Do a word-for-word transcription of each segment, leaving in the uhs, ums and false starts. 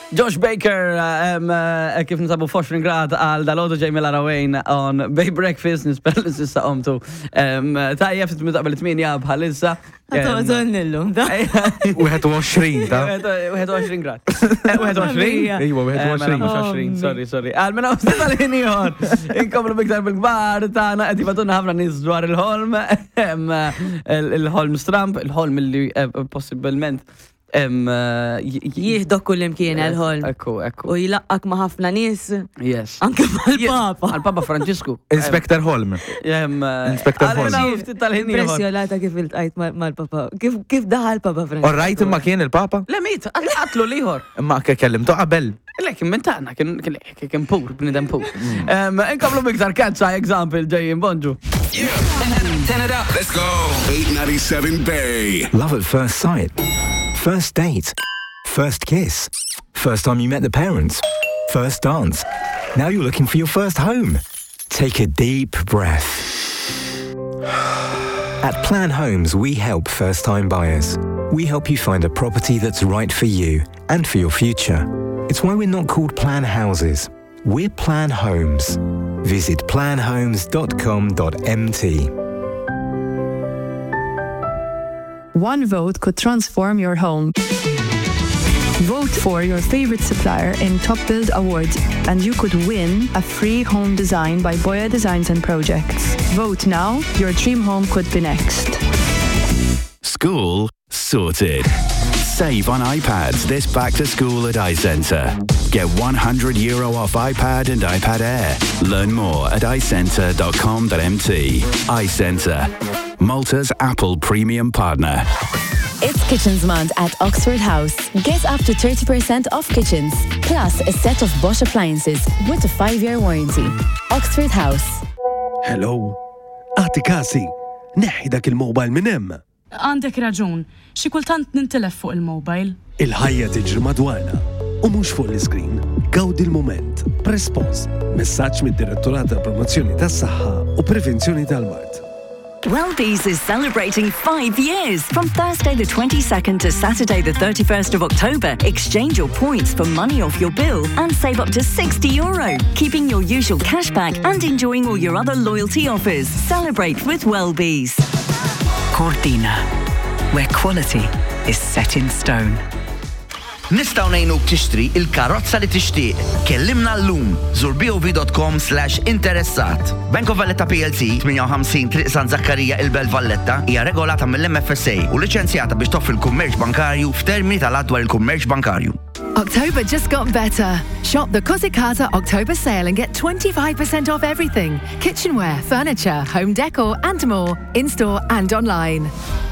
Josh Baker, um, uh, kif nisabu f'għoxrin grad għal dal-ħodu ġej mill-Arawejn on Bay Breakfast, nispellu sissa omtu. Tajjeb, t-mitaqbel t-minja bħalissa. Għata għazonnillum, da? wieħed u għoxrin, da? wieħed u għoxrin grad. wieħed u għoxrin? Iwa, wieħed u għoxrin. mela mhux għoxrin, sorry, sorry. Għal minna għusni tal-ħin ieħor. Inkomplu biktar bil-kbar tagħna qed jibatunna ħafna nies dwar il-ħolm, il-ħolm stramp, il-ħolm li possibilment jihdok kull imkien għal-ħolm. Ekku, ekku. U jilaqqak ma' ħafna nies. Yes. Anke mal-papa. Għal-papa Franġisku. Inspector Holm. Inspector Holm. Impressjonata kif il-tajt mal-papa. Kif daħal papa Franġisku? Orrajt imma kien il-papa? Lemit, għatlu liħor. Imma kellimtu qabel. Lek, mentana, kien pur, bnidem pur. Inkamlu biktar kanza, example, ġejjin bonġu. Turn it up. Let's go. eight ninety-seven Bay. Love at first sight. First date. First kiss. First time you met the parents. First dance. Now you're looking for your first home. Take a deep breath. At Plan Homes, we help first-time buyers. We help you find a property that's right for you and for your future. It's why we're not called Plan Houses. We're Plan Homes. Visit plan homes dot com dot m t. One vote could transform your home. Vote for your favorite supplier in Top Build Awards and you could win a free home design by Boya Designs and Projects. Vote now, your dream home could be next. School sorted. Save on iPads this back to school at iCentre. Get one hundred euro off iPad and iPad Air. Learn more at i centre dot com dot m t. iCentre, Malta's Apple premium partner. It's Kitchens Month at Oxford House. Get up to thirty percent off kitchens, plus a set of Bosch appliances with a five-year warranty. Oxford House. Hello. Għati kasi, neħi dak il-mobile minn hemm. Għandek raġun, xi kultant nintilef fuq il-mobile. Il-ħajja tiġri madwarna u mhux fuq l-iskrin. Gawdi l-moment. Press pause. Messaġġ mid-Direttorat tal-Promozzjoni tas-Saħħa u Prevenzjoni tal-Mart. Wellbees is celebrating five years. From Thursday the twenty-second to Saturday the thirty-first of October, exchange your points for money off your bill and save up to sixty euro, keeping your usual cashback and enjoying all your other loyalty offers. Celebrate with Wellbees. Cortina, where quality is set in stone. Nistaw nejnuk tixtri il-karozza li tixtieq. Kellimna l-lum zur b o v dot com slash interessat. Bank of Valletta P L C ħames ħamsin Triq San Zakkarija il-Bel Valletta hija regolata mill-M F S A u liċenzjata biex toffri l-kummerċ bankarju f'termini tal-adwar il-kummerċ bankarju. October just got better. Shop the Cosicata October sale and get twenty-five percent off everything. Kitchenware, furniture, home decor and more, in-store and online.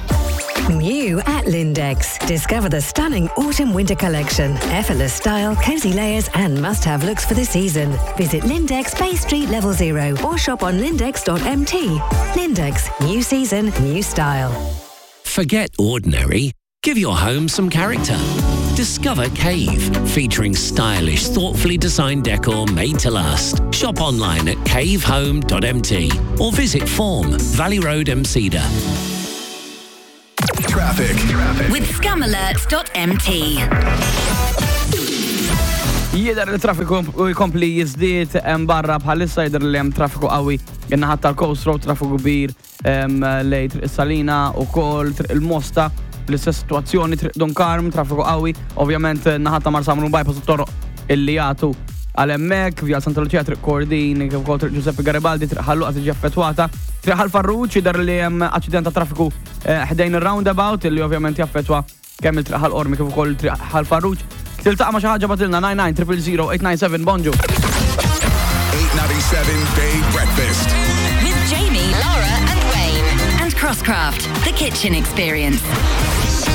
New at Lindex. Discover the stunning autumn-winter collection. Effortless style, cozy layers and must-have looks for the season. Visit Lindex Bay Street Level Zero or shop on lindex dot m t. Lindex. New season, new style. Forget ordinary. Give your home some character. Discover Cave, featuring stylish, thoughtfully designed decor made to last. Shop online at cave home dot m t or visit Form, Valley Road, Mceda. Traffic. Traffic. With scam alert dot m t. Jidher il-traffiku jkompli jiżdied hemm barra bħalissa jidher li hemm traffiku qawwi in-naħa tal-Coast Road, traffiku kbir lejn triq is-Salina ukoll triq il-Mosta l-istess sitwazzjoni triq Donkarm, traffiku qawwi, ovvjament naħa ta' Marsamru bypass it-toroq illi jagħtu għal hemmhekk via Santa Lucia triq Kordin, kif ukoll triq Giuseppe Garibaldi, triq Ħalluqa tiġi affettwata, triq Ħalfarruċ jidher li hemm aċċident ta' traffiku ħdejn ir-roundabout illi ovvjament jaffettwa kemm il-triq Ħalqormi kif ukoll triq Ħalfarruċ. Tiltaqa' ma' xi ħaġa batilna nine nine zero zero zero eight nine seven bonġu. eight ninety-seven Bay Breakfast. With Jamie, Laura and Wayne. And Crosscraft, the kitchen experience.